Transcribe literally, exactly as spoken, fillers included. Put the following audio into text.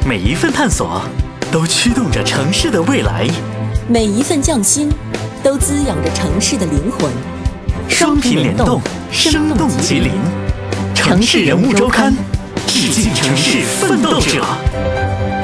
每一份探索都驱动着城市的未来， 每一份匠心都滋养着城市的灵魂。 双频联动，生动吉林。城市人物周刊，致敬城市奋斗者。